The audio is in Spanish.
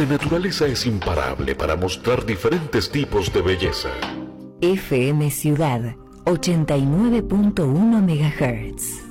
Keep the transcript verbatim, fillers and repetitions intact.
La naturaleza es imparable para mostrar diferentes tipos de belleza. F M Ciudad ochenta y nueve punto uno megahertz.